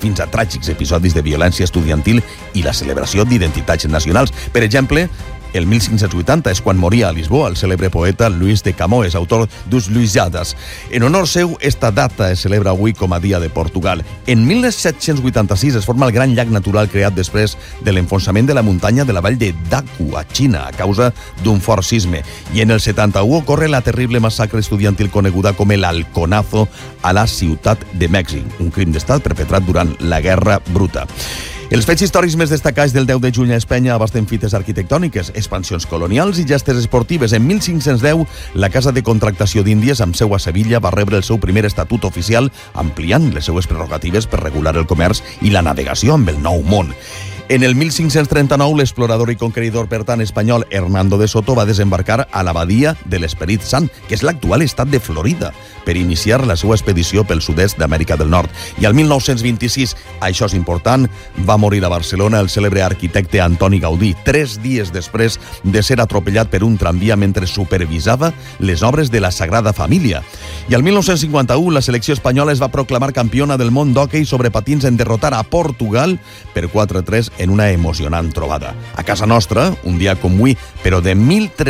fins a tràgics episodis de violència estudiantil i la celebració d'identitats nacionals. Per exemple, el 1580 és quan moria a Lisboa el cèlebre poeta Luís de Camões, autor d'Us Luisiadas. En honor seu, esta data es celebra avui com a Dia de Portugal. En 1786 es forma el gran llac natural creat després de l'enfonsament de la muntanya de la vall de Daku, a Xina, a causa d'un fort sisme. I en el 71 ocorre la terrible massacre estudiantil coneguda com el Halconazo a la ciutat de Mèxic, un crim d'estat perpetrat durant la Guerra Bruta. Els fets històrics més destacats del 10 de juny a Espanya abasten fites arquitectòniques, expansions colonials i gestes esportives. En 1510, la Casa de Contractació d'Índies, amb seu a Sevilla, va rebre el seu primer estatut oficial, ampliant les seues prerrogatives per regular el comerç i la navegació amb el Nou Món. En el 1539, l'explorador i conqueridor per tant espanyol Hernando de Soto va desembarcar a l'abadia de l'Esperit Sant, que és l'actual estat de Florida, per iniciar la seva expedició pel sud-est d'Amèrica del Nord. I al 1926, això és important, va morir a Barcelona el cèlebre arquitecte Antoni Gaudí, 3 dies després de ser atropellat per un tramvia mentre supervisava les obres de la Sagrada Família. I al 1951, la selecció espanyola es va proclamar campiona del món d'hoquei sobre patins en derrotar a Portugal per 4-3 en una emocionant trobada. A casa nostra, un dia com avui, però de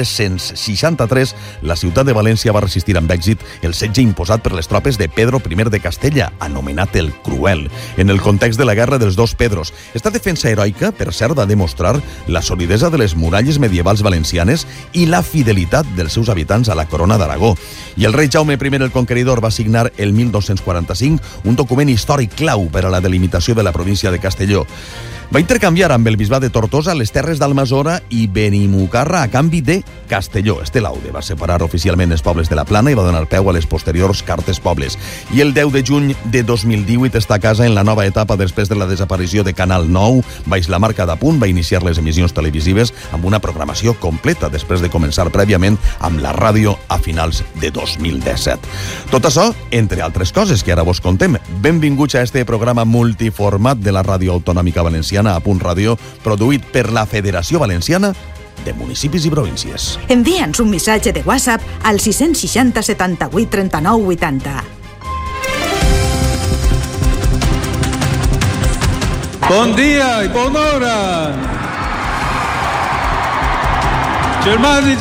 1363, la ciutat de València va resistir amb èxit el setge imposat per les tropes de Pedro I de Castella, anomenat el Cruel, en el context de la Guerra dels Dos Pedros. Esta defensa heroica, per cert, va demostrar la solidesa de les muralles medievals valencianes i la fidelitat dels seus habitants a la corona d'Aragó. I el rei Jaume I el Conqueridor va signar el 1245 un document històric clau per a la delimitació de la província de Castelló. Va intercanviar amb el bisbat de Tortosa les terres d'Almassora i Benimucarra a canvi de Castelló. Este laude va separar oficialment els pobles de la Plana i va donar peu a les posteriors cartes pobles. I el 10 de juny de 2018 està a casa en la nova etapa després de la desaparició de Canal 9. Baix la marca d'Apunt va iniciar les emissions televisives amb una programació completa després de començar prèviament amb la ràdio a finals de 2017. Tot això, entre altres coses que ara vos contem. Benvinguts a este programa multiformat de la Ràdio Autonòmica Valenciana, a Punt Ràdio, produït per la Federació Valenciana de Municipis i Províncies. Envia'ns un missatge de WhatsApp al 660 78 39 80. Bon dia i bona hora! Germanes,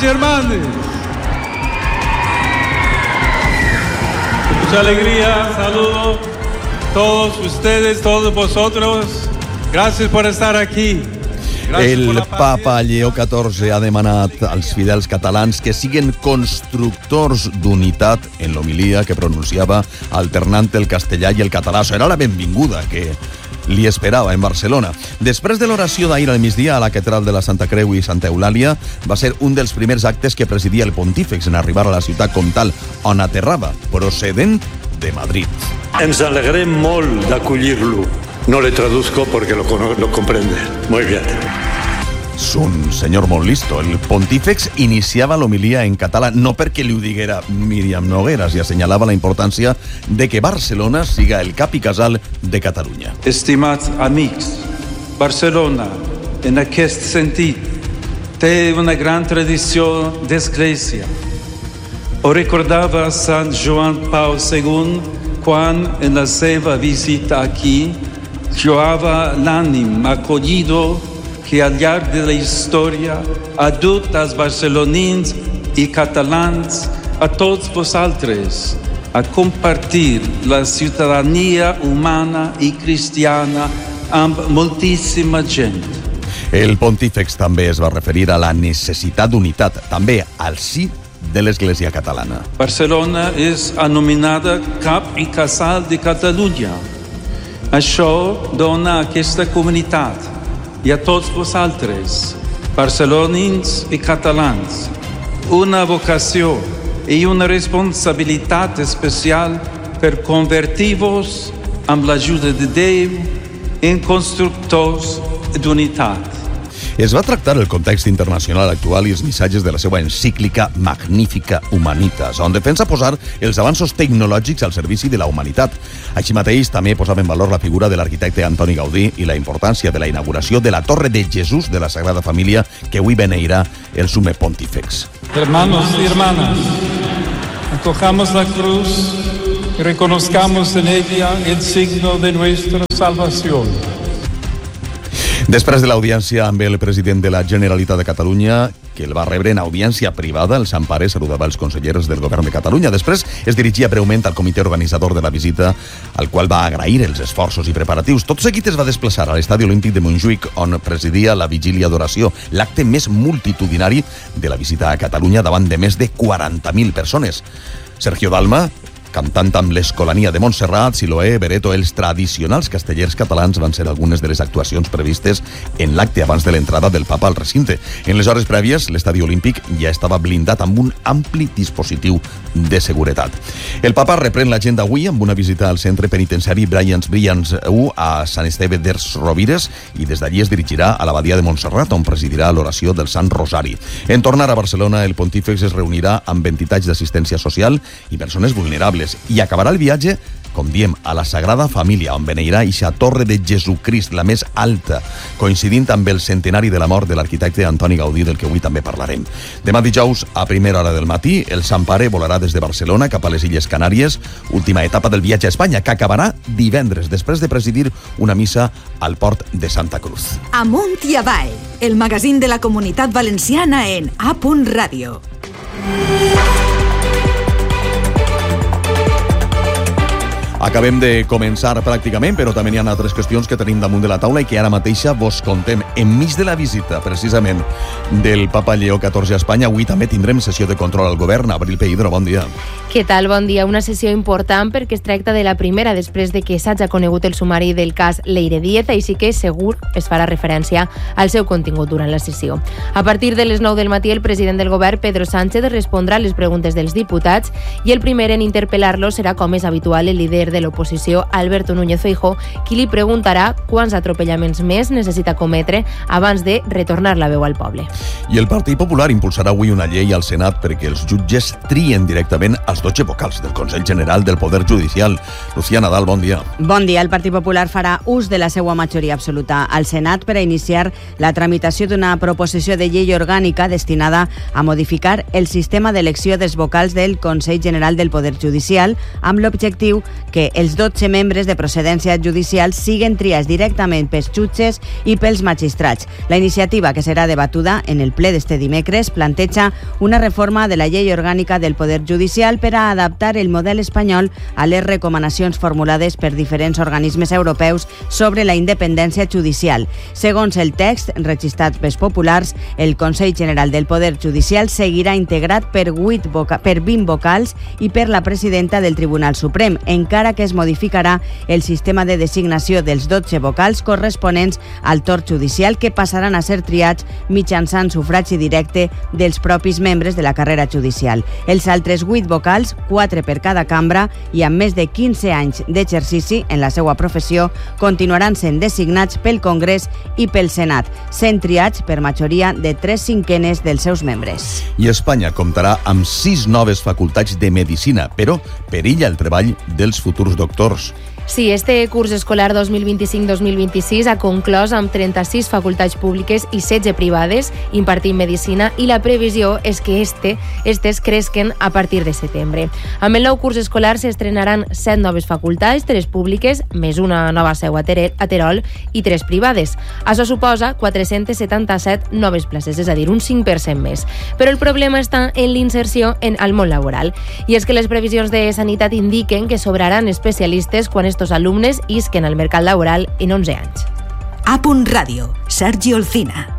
mucha alegría, saludo a todos ustedes, todos vosotros. Gracias por estar aquí. El papa Lleó XIV ha demanat als fidels catalans que siguen constructors d'unitat en l'homilia que pronunciava alternant el castellà i el català. Això era la benvinguda que li esperava en Barcelona. Després de l'oració d'ahir al migdia a la catedral de la Santa Creu i Santa Eulàlia, va ser un dels primers actes que presidia el pontífex en arribar a la ciutat comtal, on aterrava, procedent de Madrid. Ens alegrem molt d'acollir-lo. No le traduzco porque lo comprende. Muy bien. És un senyor molt listo. El pontífex iniciava l'homilia en català, no perquè li ho diguera Míriam Nogueras, i assenyalava la importància de que Barcelona siga el cap i casal de Catalunya. Estimats amics, Barcelona, en aquest sentit, té una gran tradició d'església. Ho recordava Sant Joan Paul II quan, en la seva visita aquí, lloava l'ànim acollido que al llarg de la història ha dut als barcelonins i catalans, a tots vosaltres, a compartir la ciutadania humana i cristiana amb moltíssima gent. El pontífex també es va referir a la necessitat d'unitat, també al si de l'Església catalana. Barcelona és anomenada cap i casal de Catalunya. Això dona a aquesta comunitat i a tots vosaltres, barcelonins i catalans, una vocació i una responsabilitat especial per convertir-vos, amb l'ajuda de Déu, en constructors d'unitat. Es va tractar el context internacional actual i els missatges de la seva encíclica Magnifica Humanitas, on defensa posar els avanços tecnològics al servici de la humanitat. Així mateix, també posava en valor la figura de l'arquitecte Antoni Gaudí i la importància de la inauguració de la Torre de Jesús de la Sagrada Família, que avui beneirà el Summe Pontífex. Hermanos y hermanas, acojamos la cruz y reconozcamos en ella el signo de nuestra salvación. Després de l'audiència amb el president de la Generalitat de Catalunya, que el va rebre en audiència privada, el Sant Pare saludava els consellers del govern de Catalunya. Després es dirigia breument al comitè organitzador de la visita, al qual va agrair els esforços i preparatius. Tot seguit es va desplaçar a l'Estadi Olímpic de Montjuïc, on presidia la vigília d'oració, l'acte més multitudinari de la visita a Catalunya davant de més de 40.000 persones. Sergio Dalma, cantant amb l'Escolania de Montserrat, Siloé, Bereto, els tradicionals castellers catalans van ser algunes de les actuacions previstes en l'acte abans de l'entrada del papa al recinte. En les hores prèvies, l'Estadi Olímpic ja estava blindat amb un ampli dispositiu de seguretat. El papa reprèn l'agenda avui amb una visita al centre penitenciari Brians 1 a Sant Esteve dels Rovires i des d'allí es dirigirà a l'abadia de Montserrat, on presidirà l'oració del Sant Rosari. En tornar a Barcelona, el pontífex es reunirà amb entitats d'assistència social i persones vulnerables i acabarà el viatge, com diem, a la Sagrada Família, on beneirà eixa Torre de Jesucrist, la més alta, coincidint amb el centenari de la mort de l'arquitecte Antoni Gaudí, del que avui també parlarem. Demà dijous, a primera hora del matí, el Sant Pare volarà des de Barcelona cap a les Illes Canàries, última etapa del viatge a Espanya, que acabarà divendres, després de presidir una missa al port de Santa Cruz. Amunt i avall, el magazín de la Comunitat Valenciana en A.Radio. Acabem de començar pràcticament, però també hi ha altres qüestions que tenim damunt de la taula i que ara mateixa vos contem. Enmig de la visita, precisament, del papa Lleó XIV a Espanya, avui també tindrem sessió de control al govern. Abril Peidro, bon dia. Què tal? Bon dia. Una sessió important perquè es tracta de la primera després de que s'hagi conegut el sumari del cas Leire Díez, així que segur es farà referència al seu contingut durant la sessió. A partir de les 9 del matí, el president del govern, Pedro Sánchez, respondrà a les preguntes dels diputats i el primer en interpel·lar-lo serà, com és habitual, el líder de l'oposició, Alberto Núñez Feijóo, qui li preguntarà quants atropellaments més necessita cometre abans de retornar la veu al poble. I el Partit Popular impulsarà avui una llei al Senat perquè els jutges trien directament els 12 vocals del Consell General del Poder Judicial. Lucía Nadal, bon dia. Bon dia. El Partit Popular farà ús de la seva majoria absoluta al Senat per a iniciar la tramitació d'una proposició de llei orgànica destinada a modificar el sistema d'elecció dels vocals del Consell General del Poder Judicial amb l'objectiu que els 12 membres de procedència judicial siguen triats directament pels jutges i pels magistrats. La iniciativa, que serà debatuda en el ple d'este dimecres, planteja una reforma de la llei orgànica del Poder Judicial per a adaptar el model espanyol a les recomanacions formulades per diferents organismes europeus sobre la independència judicial. Segons el text registrat pels populars, el Consell General del Poder Judicial seguirà integrat per 20 vocals i per la presidenta del Tribunal Suprem, encara que es modificarà el sistema de designació dels 12 vocals corresponents al torn judicial, que passaran a ser triats mitjançant sufragi directe dels propis membres de la carrera judicial. Els altres 8 vocals, 4 per cada cambra i amb més de 15 anys d'exercici en la seva professió, continuaran sent designats pel Congrés i pel Senat, sent triats per majoria de 3/5 dels seus membres. I Espanya comptarà amb 6 noves facultats de medicina, però perilla el treball dels futurs doctors. Sí, este curs escolar 2025-2026 ha conclòs amb 36 facultats públiques i 16 privades impartint medicina, i la previsió és que estes cresquen a partir de setembre. Amb el nou curs escolar s'estrenaran 7 noves facultats, 3 públiques, més una nova seu a Terol i 3 privades. Això suposa 477 noves places, és a dir, un 5% més. Però el problema està en l'inserció al món laboral. I és que les previsions de Sanitat indiquen que sobraran especialistes quan estos alumnes isquen al mercat laboral en 11 anys. A.Radio, Sergi Olcina.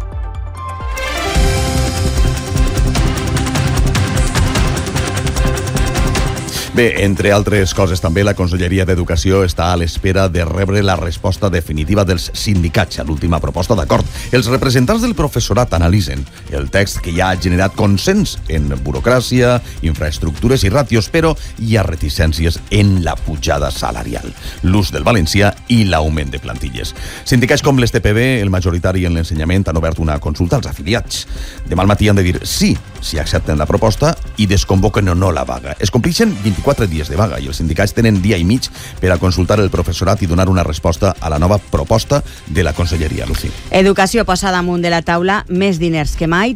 Bé, entre altres coses també, la Conselleria d'Educació està a l'espera de rebre la resposta definitiva dels sindicats a l'última proposta d'acord. Els representants del professorat analitzen el text, que ja ha generat consens en burocràcia, infraestructures i ràtios, però hi ha reticències en la pujada salarial, l'ús del valencià i l'augment de plantilles. Sindicats com l'STPB, el majoritari en l'ensenyament, han obert una consulta als afiliats. Demà al matí han de dir sí si accepten la proposta i desconvoquen o no la vaga. Es complixen 24 24 dies de vaga i els sindicats tenen dia i mig per a consultar el professorat i donar una resposta a la nova proposta de la Conselleria. Lucy. Educació posa damunt de la taula més diners que mai,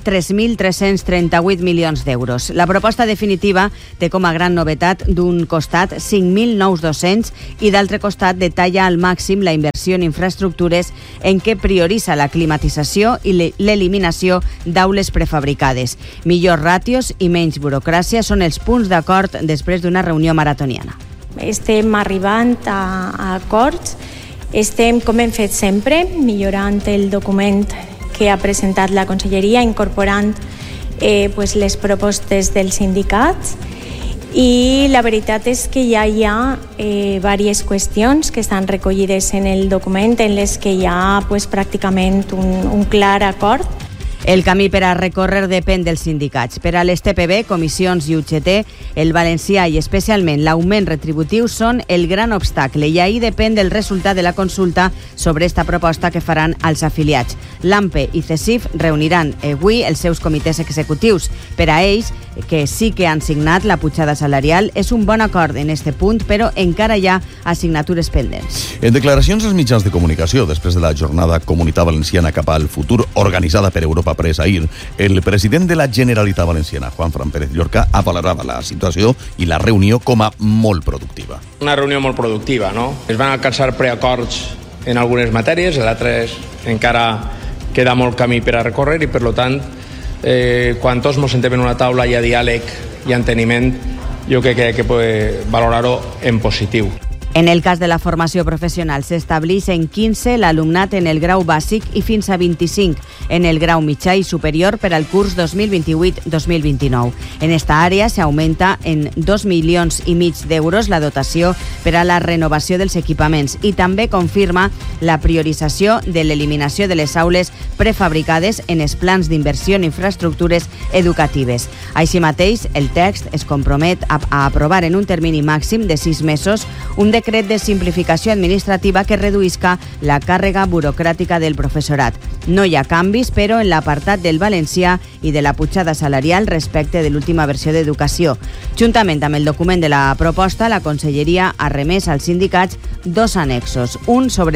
3.338 milions d'euros. La proposta definitiva té com a gran novetat d'un costat 5.000 nous docents i d'altre costat detalla al màxim la inversió en infraestructures en què prioritza la climatització i l'eliminació d'aules prefabricades. Millors ràtios i menys burocràcia són els punts d'acord després d'una reunió maratoniana. Estem arribant a acords, estem, com hem fet sempre, millorant el document que ha presentat la Conselleria, incorporant les propostes dels sindicats, i la veritat és que ja hi ha diverses qüestions que estan recollides en el document en les que hi ha pràcticament un clar acord. El camí per a recórrer depèn dels sindicats. Per a les TPB, comissions i UGT, el valencià i especialment l'augment retributiu són el gran obstacle i ahir depèn del resultat de la consulta sobre esta proposta que faran als afiliats. L'AMPE i CESIF reuniran avui els seus comitès executius. Per a ells, que sí que han signat la pujada salarial, és un bon acord en este punt, però encara hi ha assignatures pendents. En declaracions als mitjans de comunicació, després de la jornada Comunitat Valenciana cap al futur organitzada per Europa Press ahir, el president de la Generalitat Valenciana, Juanfran Pérez Llorca, ha valorat la situació i la reunió com a molt productiva. Una reunió molt productiva, no? Es van alcançar preacords en algunes matèries, en altres encara queda molt camí per a recórrer i, per tant, quan tots ens sentem en una taula hi ha diàleg i enteniment, jo crec que puc valorar-ho en positiu. En el cas de la formació professional s'estableix en 15 l'alumnat en el grau bàsic i fins a 25 en el grau mitjà i superior per al curs 2028-2029. En esta àrea s'augmenta en 2,5 milions d'euros la dotació per a la renovació dels equipaments i també confirma la priorització de l'eliminació de les aules prefabricades en els plans d'inversió en infraestructures educatives. Així mateix, el text es compromet a aprovar en un termini màxim de 6 mesos un decret de simplificació administrativa que reduïsca la càrrega burocràtica del professorat. No hi ha canvis, però en l'apartat del valencià i de la pujada salarial respecte de l'última versió d'educació. Juntament amb el document de la proposta, la Conselleria ha remès als sindicats 2 annexos, un sobre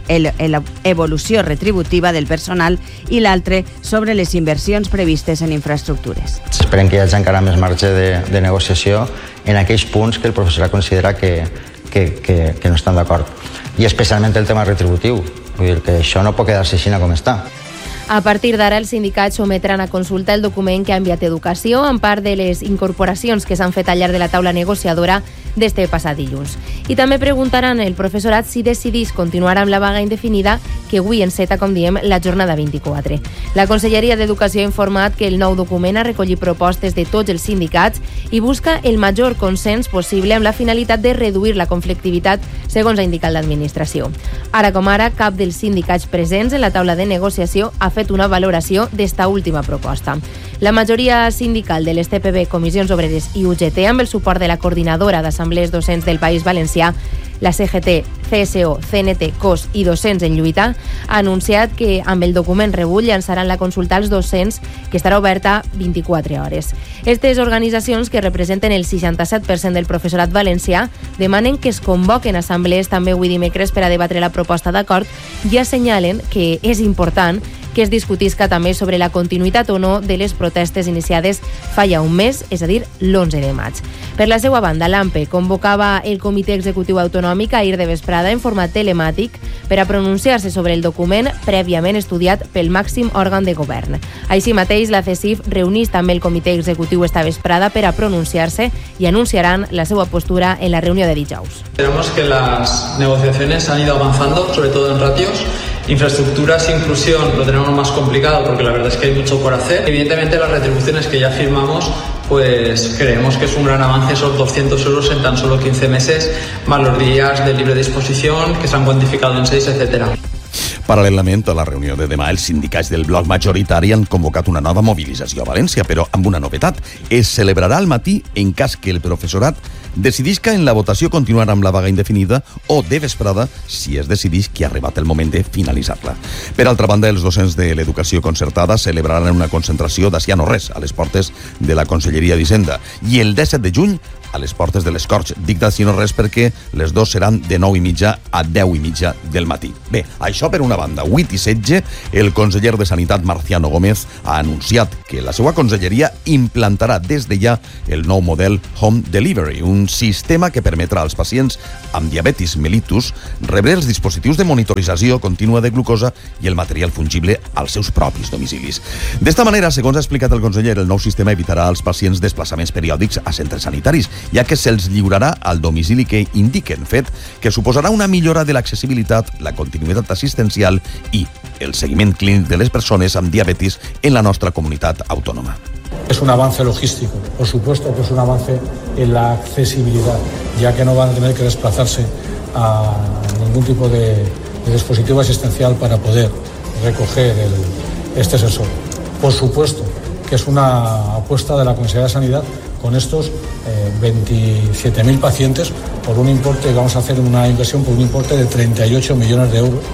l'evolució retributiva del personal i l'altre sobre les inversions previstes en infraestructures. Esperem que hi hagi encara més marge de negociació en aquells punts que el professorat considera que no estan d'acord. I especialment el tema retributiu. Vull dir que això no pot quedar-se així com està. A partir d'ara, els sindicats sometran a consulta el document que ha enviat Educació en part de les incorporacions que s'han fet al llarg de la taula negociadora d'este passat dilluns. I també preguntaran el professorat si decidís continuar amb la vaga indefinida que avui enceta, com diem, la jornada 24. La Conselleria d'Educació ha informat que el nou document ha recollit propostes de tots els sindicats i busca el major consens possible amb la finalitat de reduir la conflictivitat, segons ha indicat l'administració. Ara com ara, cap dels sindicats presents en la taula de negociació ha fet una valoració d'esta última proposta. La majoria sindical de les TPB, Comissions Obreres i UGT, amb el suport de la Coordinadora d'Assemblees Docents del País Valencià, la CGT, CSO, CNT, COS i Docents en Lluita, ha anunciat que amb el document rebut llançaran la consulta als docents, que estarà oberta 24 hores. Aquestes organitzacions, que representen el 67% del professorat valencià, demanen que es convoquen assemblees també avui dimecres per a debatre la proposta d'acord i assenyalen que és important que es discutisca també sobre la continuïtat o no de les protestes iniciades fa ja un mes, és a dir, l'11 de maig. Per la seva banda, l'AMPE convocava el Comitè Executiu Autonòmic ahir de vesprada en format telemàtic per a pronunciar-se sobre el document prèviament estudiat pel màxim òrgan de govern. Així mateix, la CESIF reunís també el Comitè Executiu esta vesprada per a pronunciar-se i anunciaran la seva postura en la reunió de dijous. Tenemos que las negociaciones han ido avanzando, sobre todo en ratios. Infraestructuras e inclusión lo tenemos más complicado porque la verdad es que hay mucho por hacer. Evidentemente las retribuciones que ya firmamos, pues creemos que es un gran avance, esos 200 euros en tan solo 15 meses, más los días de libre disposición que se han cuantificado en 6, etcétera. Paral·lelament a la reunió de demà, els sindicats del bloc majoritari han convocat una nova mobilització a València, però amb una novetat. Es celebrarà al matí en cas que el professorat decidisca en la votació continuar amb la vaga indefinida o de vesprada si es decidís que ha arribat el moment de finalitzar-la. Per altra banda, els docents de l'educació concertada celebraran una concentració d'ací a no res a les portes de la Conselleria d'Hisenda i el 17 de juny a les portes de l'Escorx. Dic d'ací no res perquè les 2 seran de 9:30 a 10:30 del matí. Bé, això per una banda. 8 i 16, el conseller de Sanitat Marciano Gómez ha anunciat que la seva conselleria implantarà des de ja el nou model Home Delivery, un sistema que permetrà als pacients amb diabetis mellitus rebre els dispositius de monitorització contínua de glucosa i el material fungible als seus propis domicilis. D'esta manera, segons ha explicat el conseller, el nou sistema evitarà als pacients desplaçaments periòdics a centres sanitaris, ja que se'ls lliurarà al domicili que indiquen, fet que suposarà una millora de l'accessibilitat, la continuïtat assistencial i el seguiment clínic de les persones amb diabetis en la nostra comunitat autònoma. Es un avance logístico, por supuesto que es un avance en la accesibilidad, ya que no van a tener que desplazarse a ningún tipo de dispositivo asistencial para poder recoger este sensor. Por supuesto que es una apuesta de la Consejería de Sanidad con estos 27.000 pacientes por un importe, vamos a hacer una inversión por un importe de 38 millones de euros.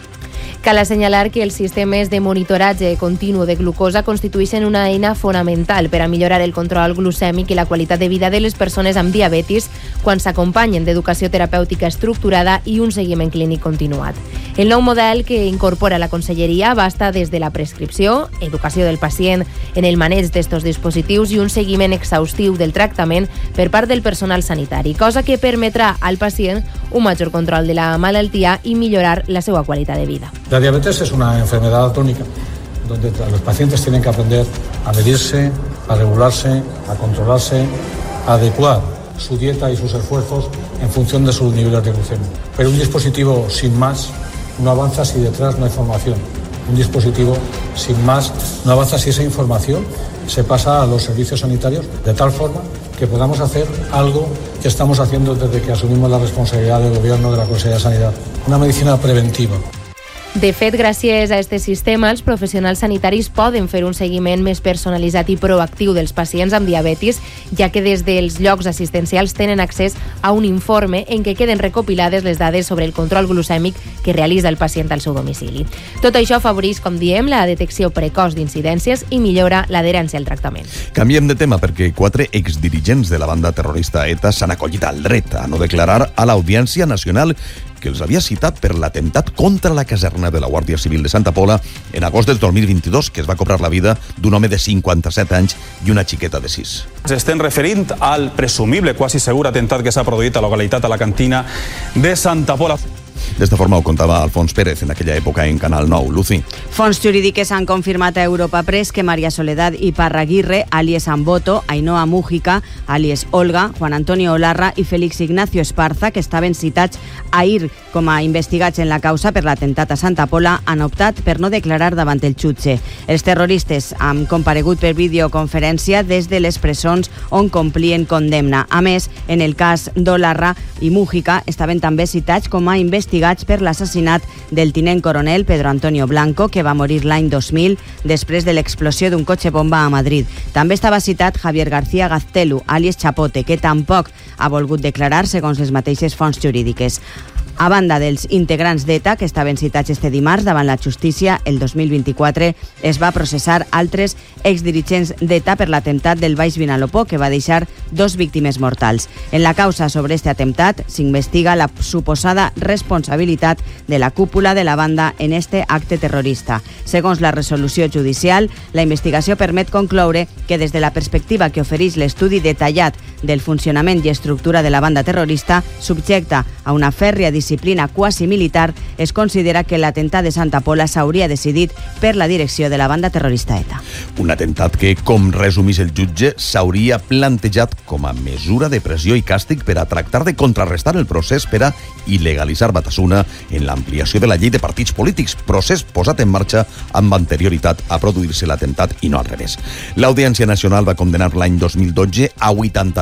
Cal assenyalar que els sistemes de monitoratge continu de glucosa constitueixen una eina fonamental per a millorar el control glucèmic i la qualitat de vida de les persones amb diabetis quan s'acompanyen d'educació terapèutica estructurada i un seguiment clínic continuat. El nou model que incorpora la conselleria abasta des de la prescripció, educació del pacient en el maneig d'estos dispositius i un seguiment exhaustiu del tractament per part del personal sanitari, cosa que permetrà al pacient un major control de la malaltia i millorar la seva qualitat de vida. La diabetes es una enfermedad crónica donde los pacientes tienen que aprender a medirse, a regularse, a controlarse, a adecuar su dieta y sus esfuerzos en función de sus niveles de glucemia. Pero un dispositivo sin más no avanza si detrás no hay formación. Un dispositivo sin más no avanza si esa información se pasa a los servicios sanitarios de tal forma que podamos hacer algo que estamos haciendo desde que asumimos la responsabilidad del Gobierno de la Consejería de Sanidad. Una medicina preventiva. De fet, gràcies a aquest sistema, els professionals sanitaris poden fer un seguiment més personalitzat i proactiu dels pacients amb diabetis, ja que des dels llocs assistencials tenen accés a un informe en què queden recopilades les dades sobre el control glucèmic que realitza el pacient al seu domicili. Tot això afavoreix, com diem, la detecció precoç d'incidències i millora l'adherència al tractament. Canviem de tema perquè 4 exdirigents de la banda terrorista ETA s'han acollit al dret a no declarar a l'Audiència Nacional que els havia citat per l'atemptat contra la caserna de la Guàrdia Civil de Santa Pola en agost del 2022, que es va cobrar la vida d'un home de 57 anys i una xiqueta de 6. Estem referint al presumible, quasi segur atemptat que s'ha produït a la localitat Alacantina de Santa Pola. D'esta forma ho contava Alfons Pérez en aquella època en Canal 9. Lucy. Fonts jurídiques han confirmat a Europa Press que María Soledad Iparraguirre, alias Amboto, Ainhoa Mújica, alias Olga, Juan Antonio Olarra i Félix Ignacio Esparza, que estaven citats ahir com a investigats en la causa per l'atemptat a Santa Pola, han optat per no declarar davant el jutge. Els terroristes han comparegut per videoconferència des de les presons on complien condemna. A més, en el cas d'Olarra i Mújica estaven també citats com a investigats per l'assassinat del tinent coronel Pedro Antonio Blanco, que va morir l'any 2000 després de l'explosió d'un cotxe bomba a Madrid. També estava citat Javier García Gaztelu, alias Chapote, que tampoc ha volgut declarar segons les mateixes fonts jurídiques. A banda dels integrants d'ETA, que estaven citats este dimarts davant la justícia, el 2024 es va processar altres exdirigents d'ETA per l'atemptat del Baix Vinalopó, que va deixar 2 víctimes mortals. En la causa sobre este atemptat s'investiga la suposada responsabilitat de la cúpula de la banda en este acte terrorista. Segons la resolució judicial, la investigació permet concloure que des de la perspectiva que ofereix l'estudi detallat del funcionament i estructura de la banda terrorista, subjecta a una fèrria disciplina quasi militar, es considera que l'atemptat de Santa Pola s'hauria decidit per la direcció de la banda terrorista ETA. Un atemptat que, com resumís el jutge, s'hauria plantejat com a mesura de pressió i càstig per a tractar de contrarrestar el procés per a il·legalitzar Batasuna en l'ampliació de la llei de partits polítics, procés posat en marxa amb anterioritat a produir-se l'atemptat i no al revés. L'Audiència Nacional va condenar l'any 2012 a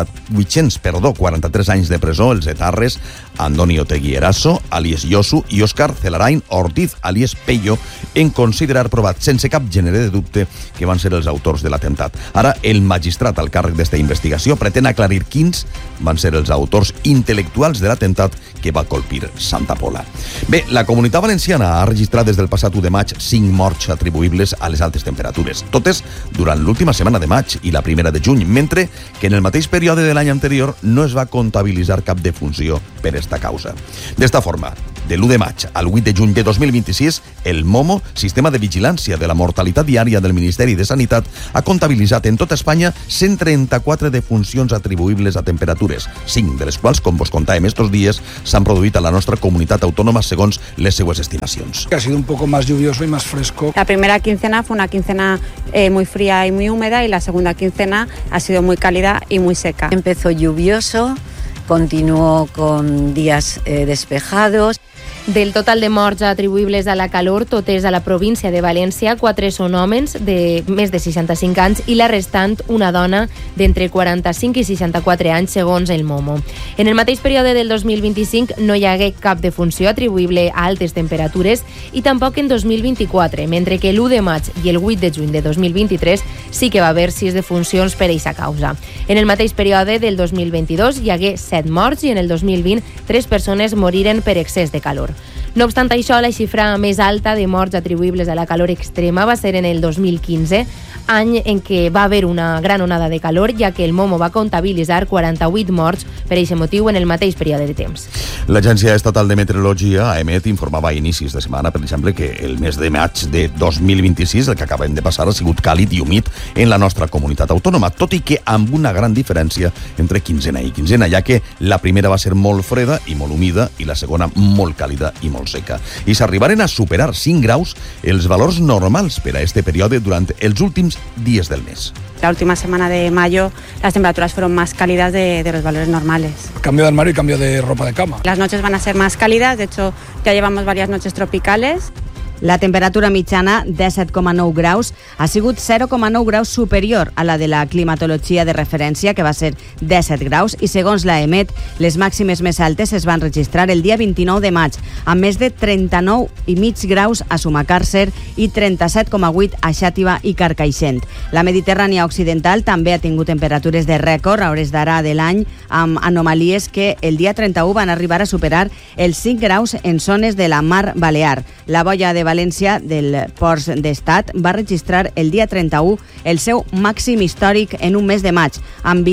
43 anys de presó els etarres Andoni Otegui Eraso, alias Yosu, i Òscar Celarain Ortiz, alias Pello, en considerar provat sense cap gènere de dubte que van ser els autors de l'atemptat. Ara, el magistrat al càrrec d'esta investigació pretén aclarir quins van ser els autors intel·lectuals de l'atemptat que va colpir Santa Pola. Bé, la Comunitat Valenciana ha registrat des del passat 1 de maig 5 morts atribuïbles a les altes temperatures, totes durant l'última setmana de maig i la primera de juny, mentre que en el mateix període temporada de l'any anterior no es va comptabilitzar cap defunció per esta causa. D'esta forma, de l'1 de maig al 8 de juny de 2026, el MOMO, Sistema de Vigilància de la Mortalitat Diària del Ministeri de Sanitat, ha comptabilitzat en tota Espanya 134 defuncions atribuïbles a temperatures, 5 de les quals, com vos contàvem estos dies, s'han produït a la nostra comunitat autònoma segons les seues estimacions. Ha sido un poco más lluvioso y más fresco. La primera quincena fue una quincena muy fría y muy húmeda, y la segunda quincena ha sido muy cálida y muy seca. Empezó lluvioso, continuó con días despejados. Del total de morts atribuïbles a la calor, totes a la província de València, 4 són homes de més de 65 anys i la restant una dona d'entre 45 i 64 anys, segons el MOMO. En el mateix període del 2025 no hi hagué cap defunció atribuïble a altes temperatures i tampoc en 2024, mentre que l'1 de maig i el 8 de juny de 2023 sí que va haver 6 defuncions per aquesta causa. En el mateix període del 2022 hi hagué 7 morts i en el 2020 3 persones moriren per excés de calor. No obstant això, la xifra més alta de morts atribuïbles a la calor extrema va ser en el 2015, any en què va haver una gran onada de calor, ja que el MOMO va comptabilitzar 48 morts per aquest motiu en el mateix període de temps. L'Agència Estatal de Meteorologia, AEMET, informava a inicis de setmana, per exemple, que el mes de maig de 2026, el que acabem de passar, ha sigut càlid i humit en la nostra comunitat autònoma, tot i que amb una gran diferència entre quinzena i quinzena, ja que la primera va ser molt freda i molt humida i la segona molt càlida i molt seca. I s'arribaren a superar 5 graus els valors normals per a este període durant els últims días del mes. La última semana de mayo las temperaturas fueron más cálidas de los valores normales. Cambio de armario y cambio de ropa de cama. Las noches van a ser más cálidas, de hecho ya llevamos varias noches tropicales. La temperatura mitjana, 17,9 graus, ha sigut 0,9 graus superior a la de la climatologia de referència, que va ser 17 graus, i segons la EMET, les màximes més altes es van registrar el dia 29 de maig, amb més de 39,5 graus a Sumacàrcer i 37,8 a Xàtiva i Carcaixent. La Mediterrània Occidental també ha tingut temperatures de rècord a hores d'ara de l'any, amb anomalies que el dia 31 van arribar a superar els 5 graus en zones de la Mar Balear. La boia de València del Ports d'Estat va registrar el dia 31 el seu màxim històric en un mes de maig, amb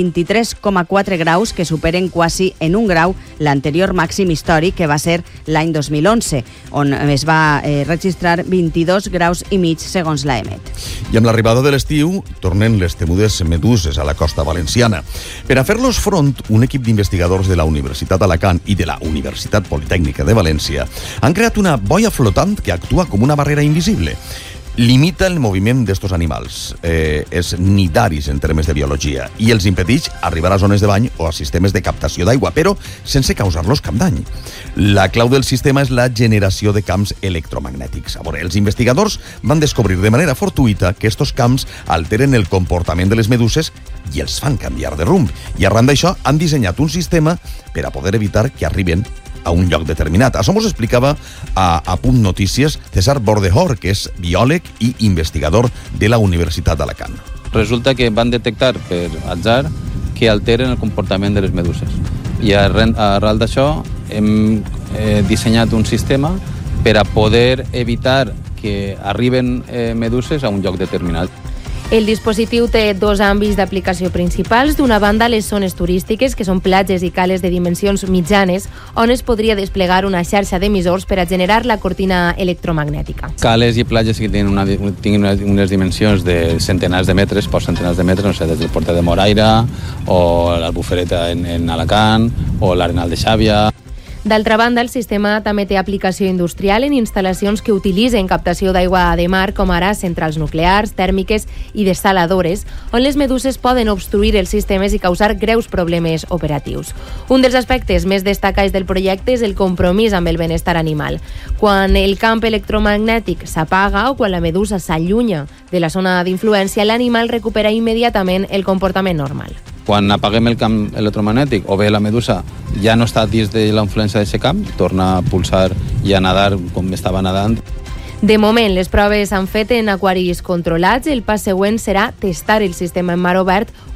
23,4 graus que superen quasi en un grau l'anterior màxim històric, que va ser l'any 2011, on es va registrar 22 graus i mig, segons l'AEMET. I amb l'arribada de l'estiu tornen les temudes meduses a la costa valenciana. Per a fer-los front, un equip d'investigadors de la Universitat d'Alacant i de la Universitat Politècnica de València han creat una boia flotant que actua com una barrera invisible. Limita el moviment d'estos animals, és nidaris en termes de biologia, i els impedeix arribar a zones de bany o a sistemes de captació d'aigua, però sense causar-los cap dany. La clau del sistema és la generació de camps electromagnètics. A veure, els investigadors van descobrir de manera fortuïta que estos camps alteren el comportament de les meduses i els fan canviar de rumb. I arran d'això han dissenyat un sistema per a poder evitar que arriben a un lloc determinat. Això mos explicava a Punt Notícies César Bordejor, que és biòleg i investigador de la Universitat d'Alacant. Resulta que van detectar per atzar que alteren el comportament de les meduses. I arran d'això hem dissenyat un sistema per a poder evitar que arriben meduses a un lloc determinat. El dispositiu té 2 àmbits d'aplicació principals. D'una banda, les zones turístiques, que són platges i cales de dimensions mitjanes, on es podria desplegar una xarxa d'emissors per a generar la cortina electromagnètica. Cales i platges que tenen unes dimensions de centenars de metres, per centenars de metres, no sé, des del Portet de Moraira, o l'Albufereta en Alacant, o l'Arenal de Xàbia. D'altra banda, el sistema també té aplicació industrial en instal·lacions que utilitzen captació d'aigua de mar, com ara centrals nuclears, tèrmiques i dessaladores, on les meduses poden obstruir els sistemes i causar greus problemes operatius. Un dels aspectes més destacats del projecte és el compromís amb el benestar animal. Quan el camp electromagnètic s'apaga o quan la medusa s'allunya de la zona d'influència, l'animal recupera immediatament el comportament normal. Quan apaguem el camp electromagnètic o bé la medusa ja no està dins de la influència d'aquest camp, torna a pulsar i a nadar com estava nadant. De moment, les proves s'han fet en aquaris controlats. El pas següent serà testar el sistema en mar obert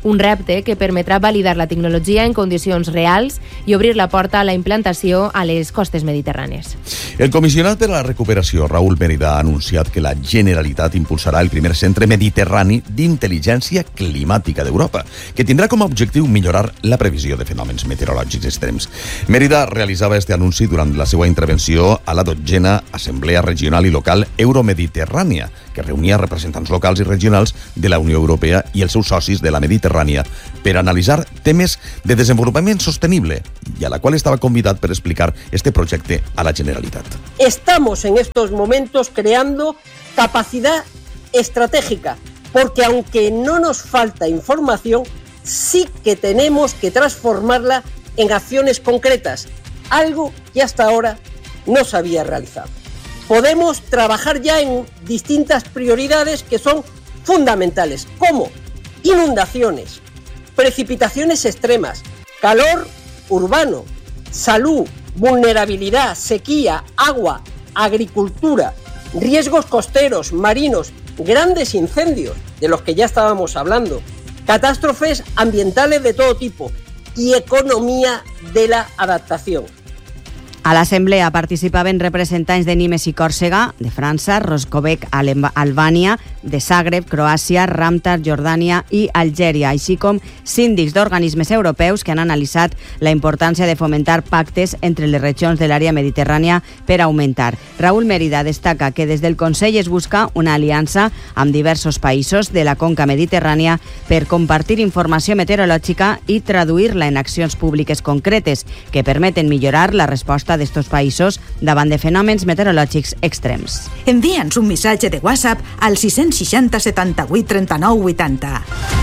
un repte que permetrà validar la tecnologia en condicions reals i obrir la porta a la implantació a les costes mediterrànies. El comissionat per a la recuperació, Raúl Mérida, ha anunciat que la Generalitat impulsarà el primer centre mediterrani d'intel·ligència climàtica d'Europa, que tindrà com a objectiu millorar la previsió de fenòmens meteorològics extrems. Mérida realitzava este anunci durant la seva intervenció a la 12a Assemblea Regional i Local Euromediterrània, que reunia representants locals i regionals de la Unió Europea i els seus socis de la Mediterrània per analitzar temes de desenvolupament sostenible, i a la qual estava convidat per explicar este projecte a la Generalitat. Estamos en estos momentos creando capacidad estratégica, porque aunque no nos falta información, sí que tenemos que transformarla en acciones concretas, algo que hasta ahora no se había realizado. Podemos trabajar ya en distintas prioridades que son fundamentales, como inundaciones, precipitaciones extremas, calor urbano, salud, vulnerabilidad, sequía, agua, agricultura, riesgos costeros, marinos, grandes incendios, de los que ya estábamos hablando, catástrofes ambientales de todo tipo y economía de la adaptación. A l'assemblea participaven representants de Nimes i Còrsega, de França, Roscobec, Albània, de Zagreb, Croàcia, Ramtar, Jordània i Algèria, així com síndics d'organismes europeus que han analitzat la importància de fomentar pactes entre les regions de l'àrea mediterrània per augmentar. Raúl Mérida destaca que des del Consell es busca una aliança amb diversos països de la conca mediterrània per compartir informació meteorològica i traduir-la en accions públiques concretes que permeten millorar la resposta d'estos països davant de fenòmens meteorològics extrems. Envia'ns un missatge de WhatsApp al 660 78 39 80.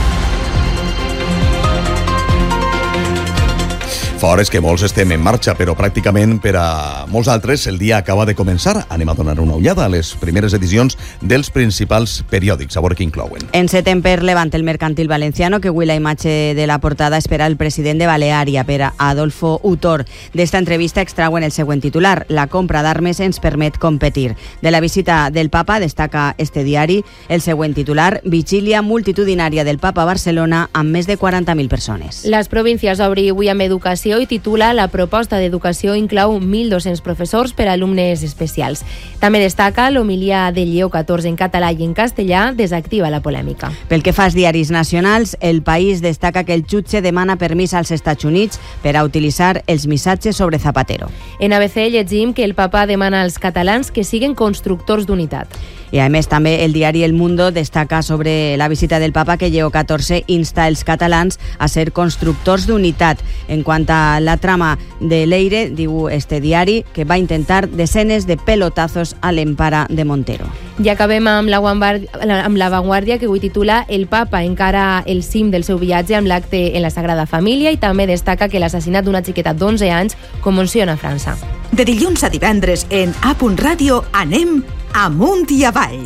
Fa hores que molts estem en marxa, però pràcticament per a molts altres el dia acaba de començar. Anem a donar una ullada a les primeres edicions dels principals periòdics, a veure què inclouen. Encetem per Levante el Mercantil Valenciano, que avui la imatge de la portada espera el president de Baleària, per Adolfo Utor. D'esta entrevista extrauen el següent titular: la compra d'armes ens permet competir. De la visita del papa destaca este diari el següent titular: vigília multitudinària del papa a Barcelona amb més de 40.000 persones. Les províncies obri avui amb educació i titula la proposta d'educació inclou 1.200 professors per a alumnes especials. També destaca l'homilia de Lleó XIV en català i en castellà desactiva la polèmica. Pel que fa als diaris nacionals, El País destaca que el jutge demana permís als Estats Units per a utilitzar els missatges sobre Zapatero. En ABC llegim que el papa demana als catalans que siguen constructors d'unitat. I a més també el diari El Mundo destaca sobre la visita del papa que Lleó XIV insta els catalans a ser constructors d'unitat. En quant a la trama de Leire, diu este diari que va intentar desenes de pelotazos a l'empara de Montero. I acabem amb La Vanguardia, que avui titula El papa encara el cim del seu viatge amb l'acte en la Sagrada Família, i també destaca que l'assassinat d'una xiqueta d'11 anys commociona a França. De dilluns a divendres en A.Radio anem amunt i avall.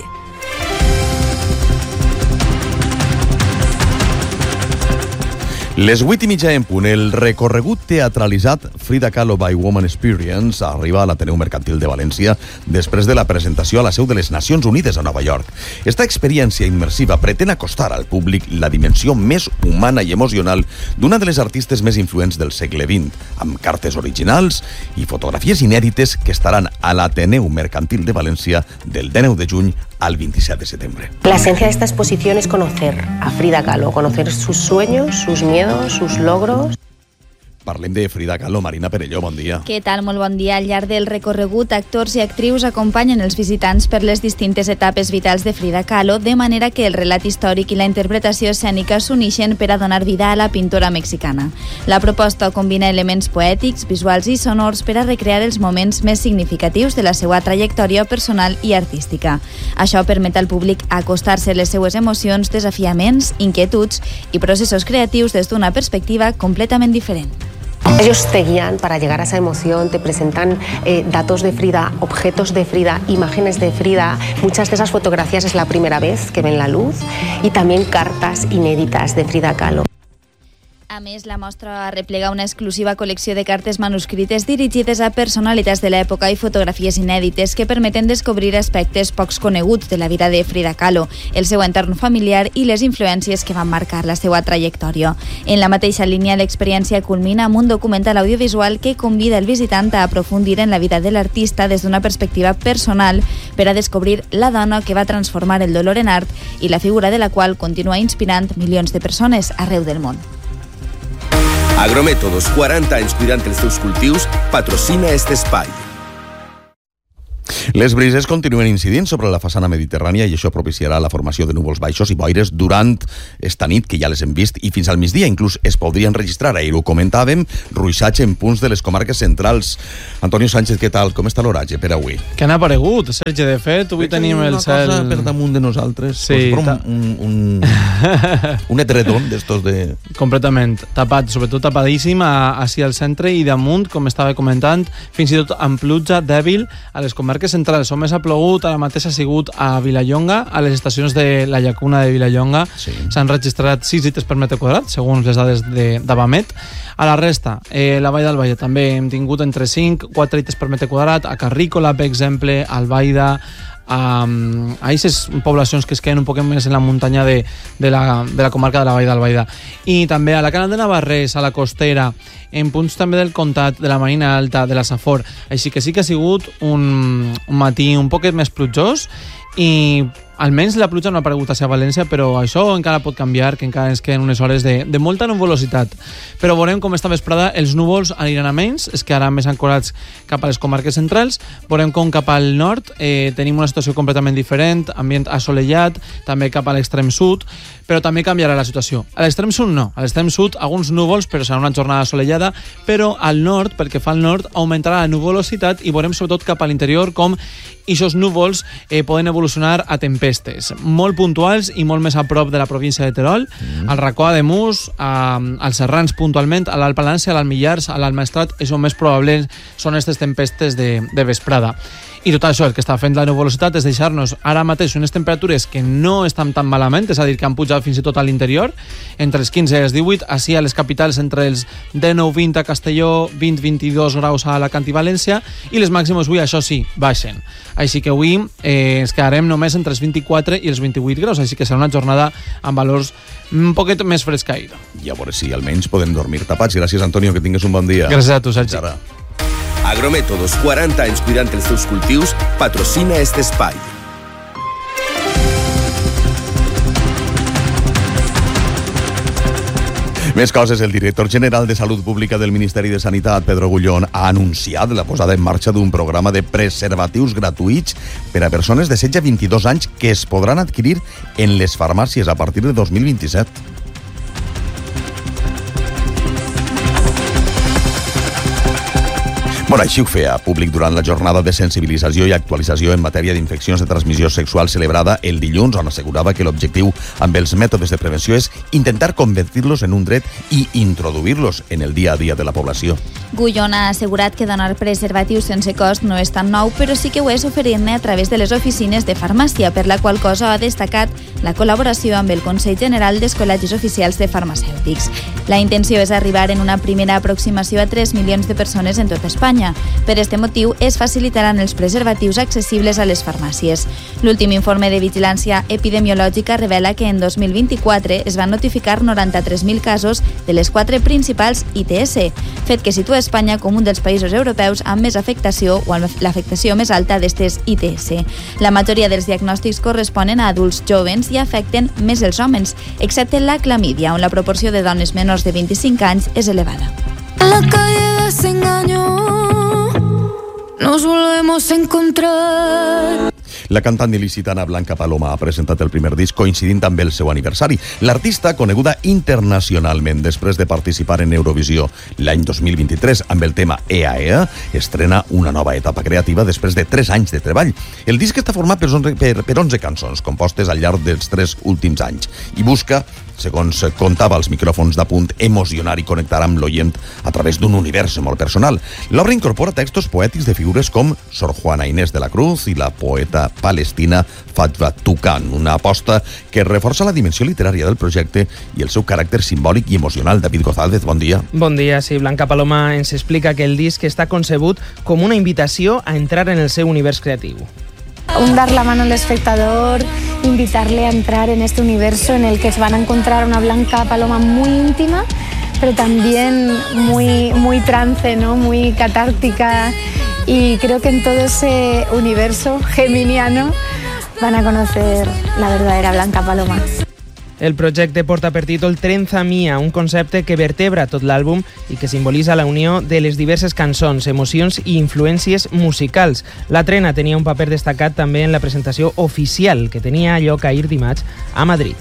Les 8:30 en punt, el recorregut teatralitzat Frida Kahlo by Woman Experience arriba a l'Ateneu Mercantil de València després de la presentació a la seu de les Nacions Unides a Nova York. Esta experiència immersiva pretén acostar al públic la dimensió més humana i emocional d'una de les artistes més influents del segle XX, amb cartes originals i fotografies inèdites que estaran a l'Ateneu Mercantil de València del 19 de juny al 27 de septiembre. La esencia de esta exposición es conocer a Frida Kahlo, conocer sus sueños, sus miedos, sus logros. Parlem de Frida Kahlo. Marina Perelló, bon dia. Què tal? Molt bon dia. Al llarg del recorregut, actors i actrius acompanyen els visitants per les distintes etapes vitals de Frida Kahlo, de manera que el relat històric i la interpretació escènica s'unixen per a donar vida a la pintora mexicana. La proposta combina elements poètics, visuals i sonors per a recrear els moments més significatius de la seva trajectòria personal i artística. Això permet al públic acostar-se les seues emocions, desafiaments, inquietuds i processos creatius des d'una perspectiva completament diferent. Ellos te guían para llegar a esa emoción, te presentan datos de Frida, objetos de Frida, imágenes de Frida. Muchas de esas fotografías es la primera vez que ven la luz, y también cartas inéditas de Frida Kahlo. A més, la mostra replega una exclusiva col·lecció de cartes manuscrites dirigides a personalitats de l'època i fotografies inèdites que permeten descobrir aspectes pocs coneguts de la vida de Frida Kahlo, el seu entorn familiar i les influències que van marcar la seva trajectòria. En la mateixa línia, l'experiència culmina amb un documental audiovisual que convida el visitant a aprofundir en la vida de l'artista des d'una perspectiva personal per a descobrir la dona que va transformar el dolor en art i la figura de la qual continua inspirant milions de persones arreu del món. Agrométodos, 40 anys cuidant els teus cultius, patrocina este espai. Les brises continuen incidint sobre la façana mediterrània i això propiciarà la formació de núvols baixos i boires durant esta nit, que ja les hem vist, i fins al migdia. Inclús es podrien registrar, ahir ho comentàvem, ruixatge en punts de les comarques centrals. Antonio Sánchez, què tal? Com està l'oratge per avui? Que n'ha aparegut, Sergi, de fet, avui tenim el cel... Una cosa per damunt de nosaltres, sí, un edredon d'estos de... Completament, tapat, sobretot tapadíssim així al centre i damunt, com estava comentant, fins i tot amb pluja dèbil a les comarques centrals. On més ha plogut, ara mateix ha sigut a Vilallonga, a les estacions de la llacuna de Vilallonga. S'han registrat 6 litres per metre quadrat, segons les dades d'Avamet. A la resta, la Vall d'Albaida també hem tingut entre 5 i 4 litres per metre quadrat, a Carrícola, per exemple, a Albaida, a aquestes poblacions que es queden un poc més en la muntanya de la comarca de la Vall d'Albaida. I també a la Canal de Navarrés, a la Costera, en punts també del Comtat, de la Marina Alta, de la Safor. Així que sí que ha sigut un matí un poquet més plujós i almenys la pluja no ha aparegut a València, però això encara pot canviar, que encara ens queden unes hores de molta nuvolositat. Però veurem com esta vesprada els núvols aniran a menys, es quedaran més ancorats cap a les comarques centrals. Veurem com cap al nord tenim una situació completament diferent, ambient assolellat, també cap a l'extrem sud, però també canviarà la situació. A l'extrem sud no, a l'extrem sud alguns núvols, però serà una jornada assolellada, però al nord, pel que fa al nord, augmentarà la nuvolositat i veurem sobretot cap a l'interior com aquests núvols poden evolucionar a tempestes, molt puntuals i molt més a prop de la província de Terol, al racó de Mus, als Serrans puntualment, a l'Alt Palància, a l'Alt Millars, a l'Alt Maestrat, és on més probable són aquestes tempestes de vesprada. I tot això, el que està fent la nuvolositat és deixar-nos ara mateix unes temperatures que no estan tan malament, és a dir, que han pujat fins i tot a l'interior, entre els 15 i els 18, així a les capitals entre els 19-20 a Castelló, 20-22 graus a Alacant i València, i les màximes avui, això sí, baixen. Així que avui ens quedarem només entre els 24 i els 28 graus, així que serà una jornada amb valors un poquet més fresca ahir. I a veure si almenys podem dormir tapats. Gràcies, Antonio, que tingues un bon dia. Gràcies a tu, Sergi. Agrométodos, 40 anys cuidant els teus cultius, patrocina este espai. Més coses, el director general de Salut Pública del Ministeri de Sanitat, Pedro Agullón, ha anunciat la posada en marxa d'un programa de preservatius gratuïts per a persones de 16 a 22 anys que es podran adquirir en les farmàcies a partir de 2027. Bueno, així ho feia públic durant la jornada de sensibilització i actualització en matèria d'infeccions de transmissió sexual celebrada el dilluns, on assegurava que l'objectiu amb els mètodes de prevenció és intentar convertir-los en un dret i introduir-los en el dia a dia de la població. Gullón ha assegurat que donar preservatius sense cost no és tan nou, però sí que ho és oferir-ne a través de les oficines de farmàcia, per la qual cosa ha destacat la col·laboració amb el Consell General dels Col·legis Oficials de Farmacèutics. La intenció és arribar en una primera aproximació a 3 milions de persones en tota Espanya. Per este motiu, es facilitaran els preservatius accessibles a les farmàcies. L'últim informe de vigilància epidemiològica revela que en 2024 es van notificar 93.000 casos de les 4 principals ITS, fet que situa Espanya com un dels països europeus amb més afectació o amb l'afectació més alta d'estes ITS. La majoria dels diagnòstics corresponen a adults jovens i afecten més els homes, excepte la clamídia, on la proporció de dones menors de 25 anys és elevada. La calle desengañó, nos volvemos a encontrar. La cantant il·licitana Blanca Paloma ha presentat el primer disc coincidint amb el seu aniversari. L'artista, coneguda internacionalment després de participar en Eurovisió l'any 2023 amb el tema Ea Ea, estrena una nova etapa creativa després de 3 anys de treball. El disc està format per 11 cançons compostes al llarg dels 3 últims anys i busca segons contava als micròfons d'Apunt, emocionar i connectar amb l'oient a través d'un univers molt personal. L'obra incorpora textos poètics de figures com Sor Juana Inés de la Cruz i la poeta palestina Fatwa Tucan, una aposta que reforça la dimensió literària del projecte i el seu caràcter simbòlic i emocional. David González, bon dia. Bon dia, sí. Blanca Paloma ens explica que el disc està concebut com una invitació a entrar en el seu univers creatiu. Dar la mano al espectador, invitarle a entrar en este universo en el que se van a encontrar una Blanca Paloma muy íntima, pero también muy trance, ¿no? Muy catártica, y creo que en todo ese universo geminiano van a conocer la verdadera Blanca Paloma. El projecte porta per títol Trenza Mia, un concepte que vertebra tot l'àlbum i que simbolitza la unió de les diverses cançons, emocions i influències musicals. La trena tenia un paper destacat també en la presentació oficial que tenia lloc ahir dimarts a Madrid.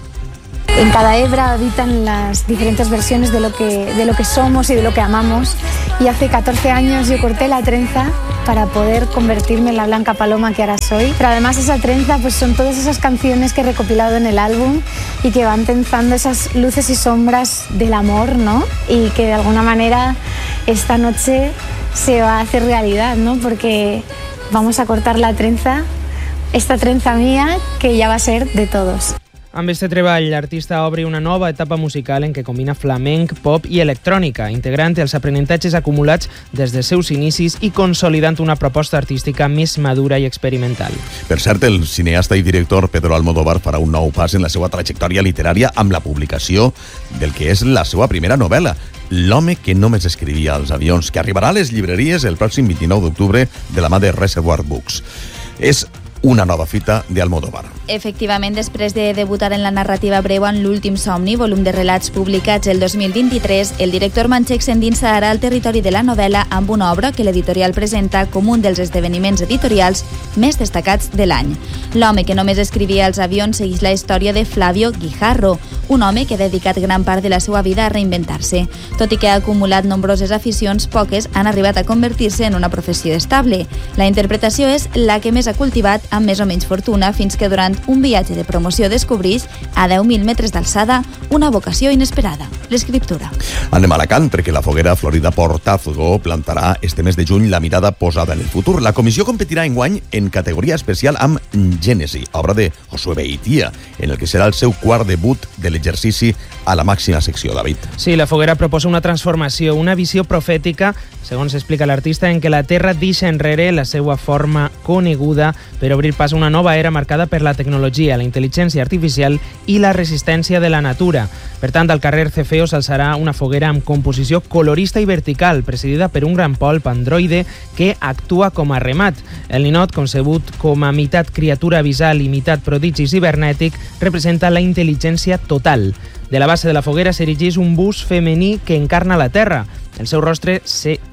En cada hebra habitan las diferentes versiones de lo que somos y de lo que amamos. Y hace 14 años yo corté la trenza para poder convertirme en la Blanca Paloma que ahora soy. Pero además esa trenza pues son todas esas canciones que he recopilado en el álbum y que van tensando esas luces y sombras del amor, ¿no? Y que de alguna manera esta noche se va a hacer realidad, ¿no? Porque vamos a cortar la trenza, esta trenza mía, que ya va a ser de todos. Amb este treball, l'artista obre una nova etapa musical en què combina flamenc, pop i electrònica, integrant els aprenentatges acumulats des dels seus inicis i consolidant una proposta artística més madura i experimental. Per cert, el cineasta i director Pedro Almodóvar farà un nou pas en la seva trajectòria literària amb la publicació del que és la seva primera novel·la, L'home que només escrivia als avions, que arribarà a les llibreries el pròxim 29 d'octubre de la mà de Reservoir Books. És una nova fita d'Almodóvar. Efectivament, després de debutar en la narrativa breu en L'últim somni, volum de relats publicats el 2023, el director manxec s'endinsa ara al territori de la novel·la amb una obra que l'editorial presenta com un dels esdeveniments editorials més destacats de l'any. L'home que només escrivia als avions segueix la història de Flavio Guijarro, un home que ha dedicat gran part de la seva vida a reinventar-se. Tot i que ha acumulat nombroses aficions, poques han arribat a convertir-se en una professió estable. La interpretació és la que més ha cultivat amb més o menys fortuna, fins que durant un viatge de promoció descobreix, a 10.000 metres d'alçada, una vocació inesperada, l'escriptura. Anem a Alacant, perquè la foguera Florida Portazgo plantarà este mes de juny la mirada posada en el futur. La comissió competirà enguany en categoria especial amb Gènesi, obra de Josué Beitia, en el que serà el seu quart debut de l'exercici a la màxima secció, David. Sí, la foguera proposa una transformació, una visió profètica, segons explica l'artista, en què la Terra deixa enrere la seva forma coneguda per obrir pas a una nova era marcada per la tecnologia, la intel·ligència artificial i la resistència de la natura. Per tant, al carrer Cefeo s'alçarà una foguera amb composició colorista i vertical, presidida per un gran polp androide que actua com a remat. El ninot, concebut com a meitat criatura abissal i meitat prodigi cibernètic, representa la intel·ligència total. De la base de la foguera s'erigeix un bust femení que encarna la Terra. El seu rostre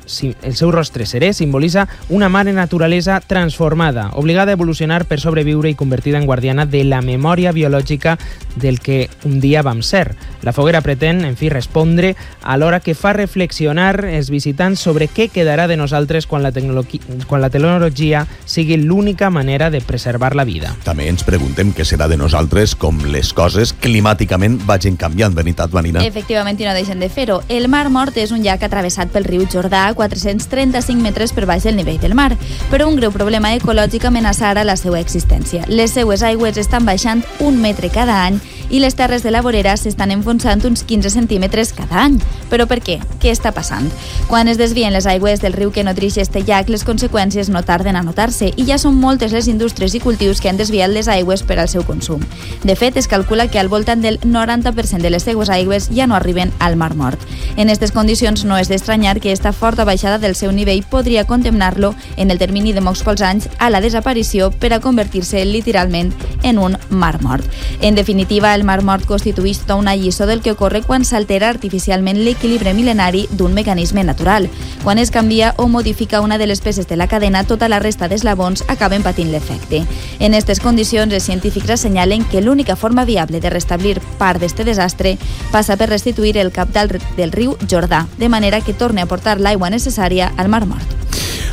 serè simbolitza una mare naturalesa transformada, obligada a evolucionar per sobreviure i convertida en guardiana de la memòria biològica del que un dia vam ser. La foguera pretén, en fi, respondre alhora que fa reflexionar els visitants sobre què quedarà de nosaltres quan la tecnologia sigui l'única manera de preservar la vida. També ens preguntem què serà de nosaltres com les coses climàticament vagin canviant, veritat, Vanina? Efectivament, i no deixen de fer-ho. El Mar Mort és un llac travessat pel riu Jordà a 435 metres per baix del nivell del mar, però un greu problema ecològic amenaça ara la seva existència. Les seues aigües estan baixant 1 metre cada any i les terres de la vorera s'estan enfonsant uns 15 centímetres cada any. Però per què? Què està passant? Quan es desvien les aigües del riu que nodreix este llac, les conseqüències no tarden a notar-se i ja són moltes les indústries i cultius que han desviat les aigües per al seu consum. De fet, es calcula que al voltant del 90% de les seues aigües ja no arriben al Mar Mort. En aquestes condicions no és d'estranyar que esta forta baixada del seu nivell podria condemnar-lo en el termini de molts pocs anys a la desaparició per a convertir-se literalment en un mar mort. En definitiva, el Mar Mort constitueix tota una lliçó del que ocorre quan s'altera artificialment l'equilibri mil·lenari d'un mecanisme natural. Quan es canvia o modifica una de les peces de la cadena, tota la resta d'eslabons acaben patint l'efecte. En aquestes condicions, els científics assenyalen que l'única forma viable de restablir part d'este desastre passa per restituir el cabal del riu Jordà, de manera que torni a portar l'aigua necessària al Mar Mort.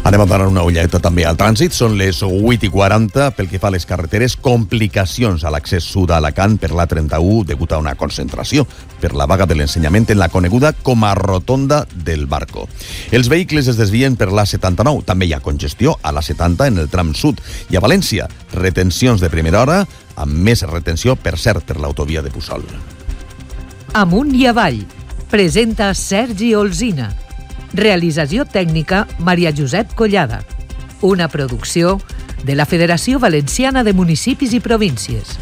Anem a donar una ulleta també al trànsit. Són les 8:40. Pel que fa a les carreteres, complicacions a l'accés sud a Alacant per l'A31 degut a una concentració per la vaga de l'ensenyament en la coneguda com a rotonda del Barco. Els vehicles es desvien per l'A79. També hi ha congestió a l'A70 en el tram sud. I a València, retencions de primera hora, amb més retenció, per cert, per l'autovia de Puçol. Amunt i avall. Presenta Sergi Olzina. Realització tècnica Maria Josep Collada. Una producció de la Federació Valenciana de Municipis i Províncies.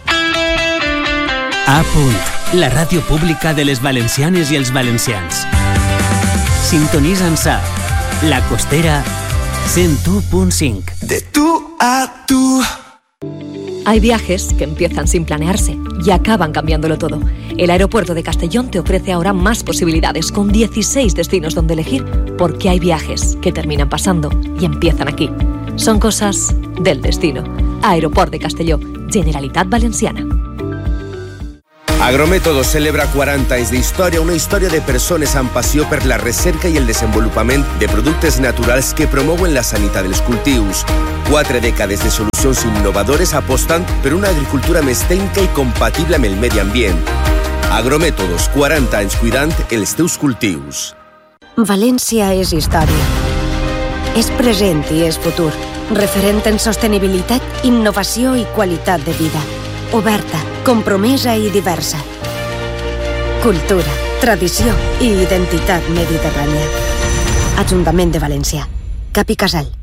A punt, la ràdio pública de les valencianes i els valencians. Sintonitza'ns a La Costera 101.5. De tú a tú. Hay viajes que empiezan sin planearse y acaban cambiándolo todo. El aeropuerto de Castellón te ofrece ahora más posibilidades, con 16 destinos donde elegir, porque hay viajes que terminan pasando y empiezan aquí. Son cosas del destino. Aeroport de Castelló, Generalitat Valenciana. Agrométodos celebra 40 anys d'història, una història de persones amb passió per la recerca i el desenvolupament de productes naturals que promouen la sanitat dels cultius. 4 dècades de solucions innovadores apostant per una agricultura més tècnica i compatible amb el medi ambient. Agrométodos, 40 anys cuidant els teus cultius. València és història. És present i és futur. Referent en sostenibilitat, innovació i qualitat de vida. Oberta, compromesa i diversa. Cultura, tradició i identitat mediterrània. Ajuntament de València. Cap i Casal.